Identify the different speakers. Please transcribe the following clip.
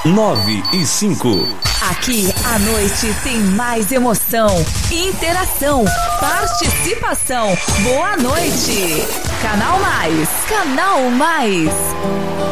Speaker 1: 9 e 5.
Speaker 2: Aqui a noite tem mais emoção, interação, participação. Boa noite. Canal Mais. Canal Mais.